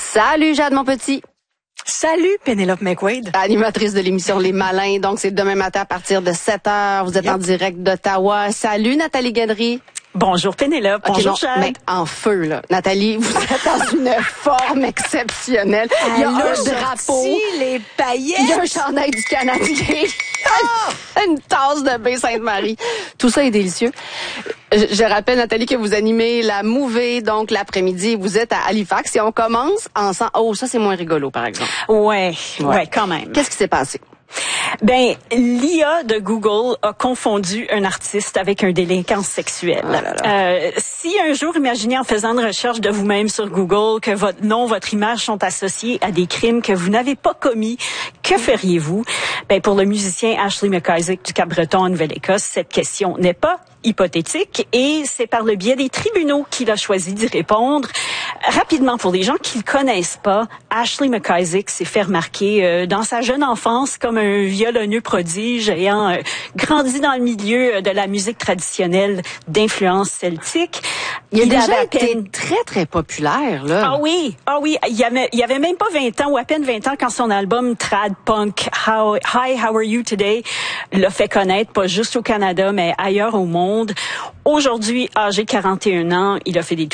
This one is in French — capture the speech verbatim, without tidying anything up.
Salut Jade, mon petit. Salut Pénélope McQuaid. Animatrice de l'émission Les Malins. Donc, c'est demain matin à partir de sept heures. Vous êtes yep. en direct d'Ottawa. Salut Nathalie Guedry. Bonjour Pénélope. Okay, bonjour non, Jade. Mais en feu, là. Nathalie, vous êtes dans une forme exceptionnelle. Il y a un drapeau. Les paillettes. Il y a un chandail du Canadien. Oh! Une tasse de baie Sainte-Marie. Tout ça est délicieux. Je, je rappelle, Nathalie, que vous animez la Mouvée, donc l'après-midi. Vous êtes à Halifax et on commence ensemble. Oh, ça, c'est moins rigolo, par exemple. Ouais, ouais, ouais quand même. Qu'est-ce qui s'est passé? Ben, l'I A de Google a confondu un artiste avec un délinquant sexuel. Oh là là. Euh, si un jour, imaginez en faisant une recherche de vous-même sur Google que votre nom, votre image sont associés à des crimes que vous n'avez pas commis, que feriez-vous? Ben, pour le musicien Ashley McIsaac du Cap-Breton en Nouvelle-Écosse, cette question n'est pas hypothétique et c'est par le biais des tribunaux qu'il a choisi d'y répondre. Rapidement, pour les gens qui le connaissent pas, Ashley McIsaac s'est fait remarquer euh, dans sa jeune enfance comme un violonneux prodige ayant euh, grandi dans le milieu de la musique traditionnelle d'influence celtique. Il a il déjà été peine... très, très populaire, là. Ah oui, ah oui. Il avait, il avait même pas vingt ans ou à peine vingt ans quand son album Trad Punk How, Hi, How Are You Today l'a fait connaître, pas juste au Canada, mais ailleurs au monde. Aujourd'hui, âgé quarante et un ans, il a fait des